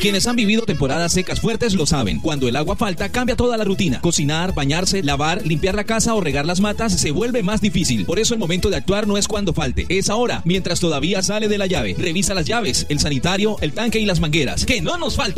Quienes han vivido temporadas secas fuertes lo saben. Cuando el agua falta, cambia toda la rutina. Cocinar, bañarse, lavar, limpiar la casa o regar las matas se vuelve más difícil. Por eso el momento de actuar no es cuando falte, es ahora, mientras todavía sale de la llave. Revisa las llaves, el sanitario, el tanque y las mangueras. ¡Que no nos falte!